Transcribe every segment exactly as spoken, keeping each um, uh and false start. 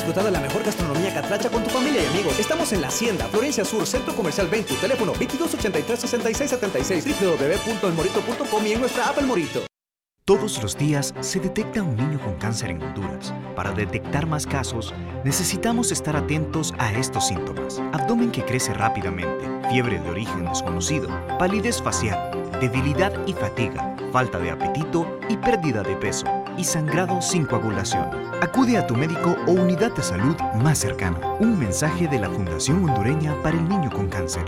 Disfruta de la mejor gastronomía catracha con tu familia y amigos. Estamos en La Hacienda, Florencia Sur, Centro Comercial veinte, teléfono veintidós ochenta y tres, sesenta y seis setenta y seis, doble u doble u doble u punto el morito punto com y en nuestra app El Morito. Todos los días se detecta un niño con cáncer en Honduras. Para detectar más casos, necesitamos estar atentos a estos síntomas. Abdomen que crece rápidamente, fiebre de origen desconocido, palidez facial, debilidad y fatiga, falta de apetito y pérdida de peso, y sangrado sin coagulación. Acude a tu médico o unidad de salud más cercana. Un mensaje de la Fundación Hondureña para el Niño con Cáncer.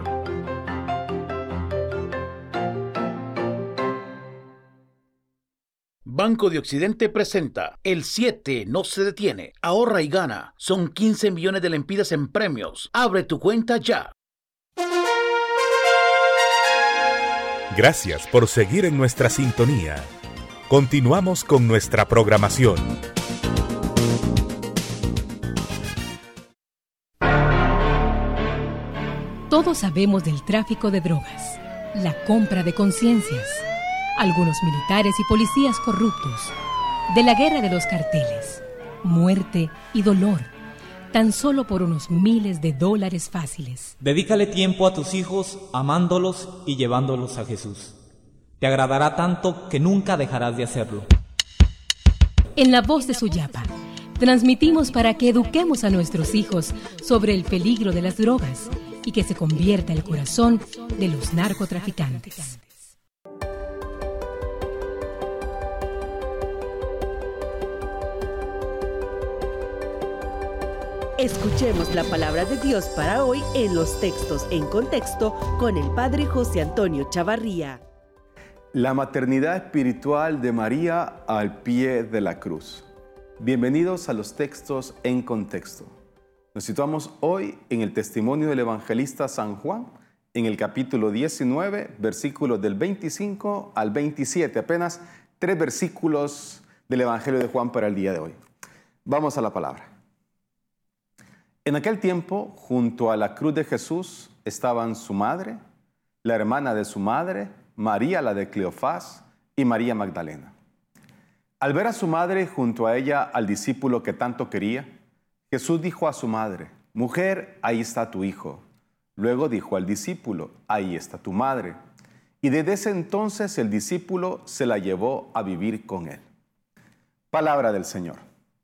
Banco de Occidente presenta El siete no se detiene. Ahorra y gana. Son quince millones de lempiras en premios. Abre tu cuenta ya. Gracias por seguir en nuestra sintonía. Continuamos con nuestra programación. Todos sabemos del tráfico de drogas, la compra de conciencias, algunos militares y policías corruptos, de la guerra de los carteles, muerte y dolor, tan solo por unos miles de dólares fáciles. Dedícale tiempo a tus hijos amándolos y llevándolos a Jesús. Te agradará tanto que nunca dejarás de hacerlo. En la voz de Suyapa, transmitimos para que eduquemos a nuestros hijos sobre el peligro de las drogas y que se convierta el corazón de los narcotraficantes. Escuchemos la palabra de Dios para hoy en los textos en contexto con el Padre José Antonio Chavarría. La maternidad espiritual de María al pie de la cruz. Bienvenidos a los textos en contexto. Nos situamos hoy en el testimonio del evangelista San Juan, en el capítulo diecinueve, versículos del veinticinco al veintisiete, apenas tres versículos del Evangelio de Juan para el día de hoy. Vamos a la palabra. En aquel tiempo, junto a la cruz de Jesús, estaban su madre, la hermana de su madre, María la de Cleofás y María Magdalena. Al ver a su madre junto a ella al discípulo que tanto quería, Jesús dijo a su madre: «Mujer, ahí está tu hijo». Luego dijo al discípulo: «Ahí está tu madre». Y desde ese entonces el discípulo se la llevó a vivir con él. Palabra del Señor.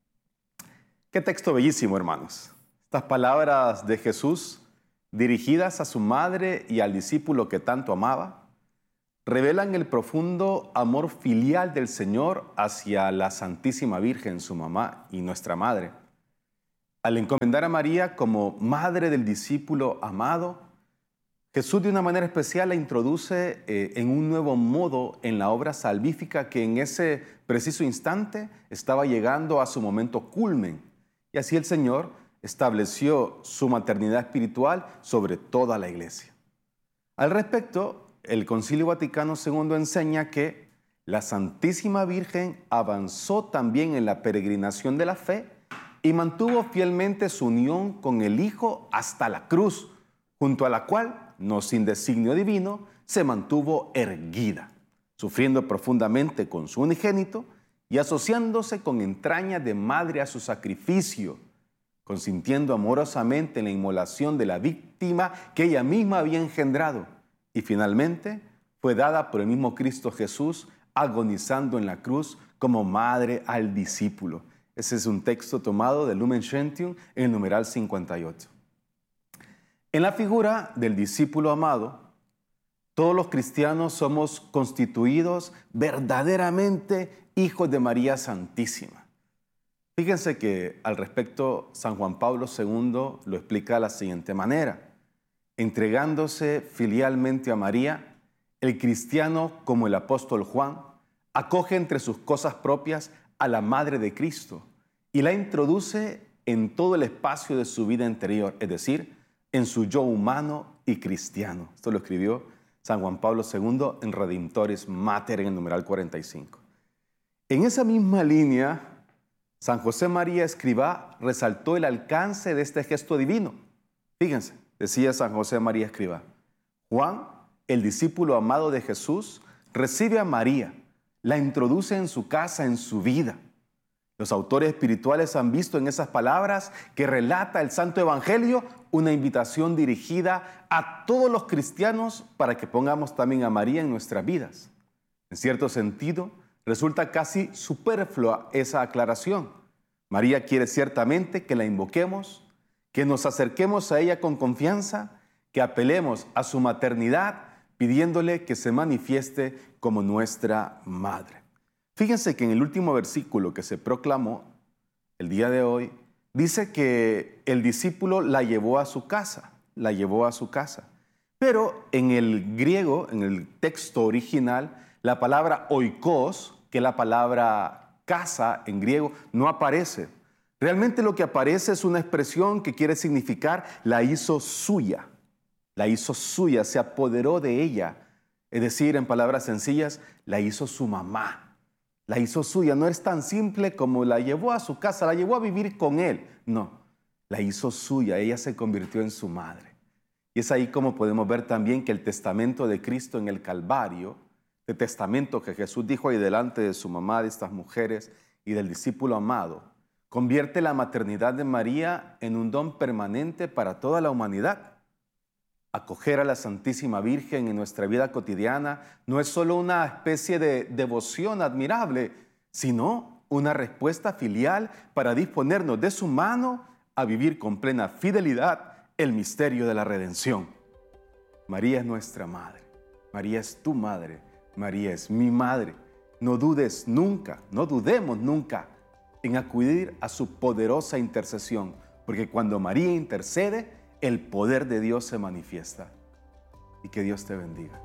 Qué texto bellísimo, hermanos. Estas palabras de Jesús, dirigidas a su madre y al discípulo que tanto amaba, revelan el profundo amor filial del Señor hacia la Santísima Virgen, su mamá y nuestra madre. Al encomendar a María como madre del discípulo amado, Jesús de una manera especial la introduce eh, en un nuevo modo en la obra salvífica que en ese preciso instante estaba llegando a su momento culmen. Y así el Señor estableció su maternidad espiritual sobre toda la iglesia. Al respecto, el Concilio Vaticano segundo enseña que la Santísima Virgen avanzó también en la peregrinación de la fe y mantuvo fielmente su unión con el Hijo hasta la cruz, junto a la cual, no sin designio divino, se mantuvo erguida, sufriendo profundamente con su unigénito y asociándose con entraña de madre a su sacrificio, consintiendo amorosamente en la inmolación de la víctima que ella misma había engendrado, y finalmente fue dada por el mismo Cristo Jesús, agonizando en la cruz como madre al discípulo. Ese es un texto tomado del Lumen Gentium en el numeral cincuenta y ocho. En la figura del discípulo amado, todos los cristianos somos constituidos verdaderamente hijos de María Santísima. Fíjense que al respecto San Juan Pablo segundo lo explica de la siguiente manera: entregándose filialmente a María, el cristiano, como el apóstol Juan, acoge entre sus cosas propias a la Madre de Cristo y la introduce en todo el espacio de su vida interior, es decir, en su yo humano y cristiano. Esto lo escribió San Juan Pablo segundo en Redemptoris Mater en el numeral cuarenta y cinco. En esa misma línea, San José María Escrivá resaltó el alcance de este gesto divino. Fíjense, decía San José María Escrivá: Juan, el discípulo amado de Jesús, recibe a María, la introduce en su casa, en su vida, Los autores espirituales han visto en esas palabras que relata el Santo Evangelio una invitación dirigida a todos los cristianos para que pongamos también a María en nuestras vidas. En cierto sentido, resulta casi superflua esa aclaración. María quiere ciertamente que la invoquemos, que nos acerquemos a ella con confianza, que apelemos a su maternidad, pidiéndole que se manifieste como nuestra madre. Fíjense que en el último versículo que se proclamó el día de hoy, dice que el discípulo la llevó a su casa, la llevó a su casa. Pero en el griego, en el texto original, la palabra oikos, que es la palabra casa en griego, no aparece. Realmente lo que aparece es una expresión que quiere significar la hizo suya. La hizo suya, se apoderó de ella. Es decir, en palabras sencillas, la hizo su mamá. La hizo suya. No es tan simple como la llevó a su casa, la llevó a vivir con él. No, la hizo suya. Ella se convirtió en su madre. Y es ahí como podemos ver también que el testamento de Cristo en el Calvario, el testamento que Jesús dijo ahí delante de su mamá, de estas mujeres y del discípulo amado, convierte la maternidad de María en un don permanente para toda la humanidad. Acoger a la Santísima Virgen en nuestra vida cotidiana no es solo una especie de devoción admirable, sino una respuesta filial para disponernos de su mano a vivir con plena fidelidad el misterio de la redención. María es nuestra madre, María es tu madre, María es mi madre. No dudes nunca, no dudemos nunca en acudir a su poderosa intercesión, porque cuando María intercede, el poder de Dios se manifiesta. Y que Dios te bendiga.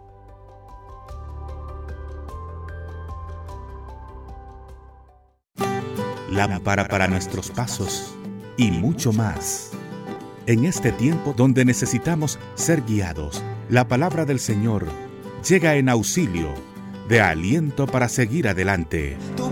Lámpara para nuestros pasos y mucho más. En este tiempo donde necesitamos ser guiados, la palabra del Señor llega en auxilio, de aliento para seguir adelante. Tu